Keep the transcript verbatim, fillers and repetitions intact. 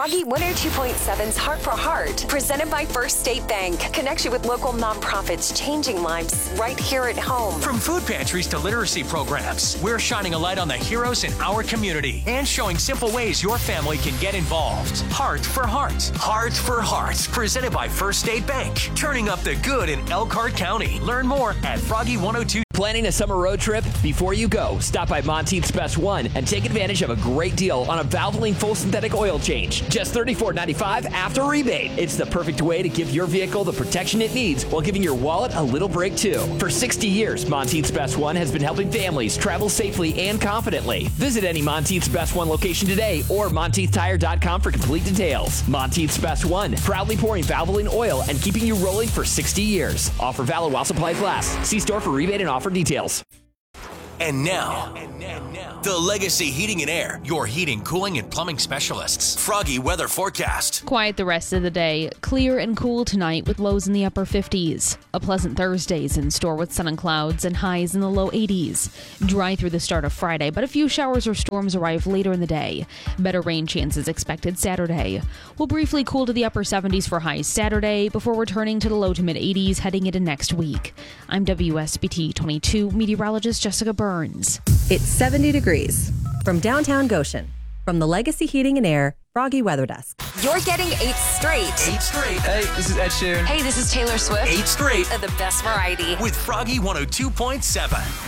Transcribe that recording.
Froggy one oh two point seven's Heart for Heart, presented by First State Bank. Connects you with local nonprofits changing lives right here at home. From food pantries to literacy programs, we're shining a light on the heroes in our community and showing simple ways your family can get involved. Heart for Heart. Heart for Heart, presented by First State Bank. Turning up the good in Elkhart County. Learn more at Froggy one oh two. Planning a summer road trip? Before you go, stop by Monteith's Best One and take advantage of a great deal on a Valvoline full synthetic oil change. Just thirty-four ninety-five after rebate. It's the perfect way to give your vehicle the protection it needs while giving your wallet a little break too. For sixty years, Monteith's Best One has been helping families travel safely and confidently. Visit any Monteith's Best One location today or Monteith Tire dot com for complete details. Monteith's Best One, proudly pouring Valvoline oil and keeping you rolling for sixty years. Offer valid while supplies last. See store for rebate and offer details. And now, the Legacy Heating and Air, your heating, cooling, and plumbing specialists. Froggy weather forecast. Quiet the rest of the day. Clear and cool tonight with lows in the upper fifties. A pleasant Thursday is in store with sun and clouds and highs in the low eighties. Dry through the start of Friday, but a few showers or storms arrive later in the day. Better rain chances expected Saturday. We'll briefly cool to the upper seventies for highs Saturday before returning to the low to mid eighties heading into next week. I'm W S B T twenty-two meteorologist Jessica Burns. It's seventy degrees. From downtown Goshen, from the Legacy Heating and Air Froggy Weather Desk. You're getting eight straight. Eight straight. Hey, this is Ed Sheeran. Hey, this is Taylor Swift. Eight straight. The best variety. With Froggy one oh two point seven.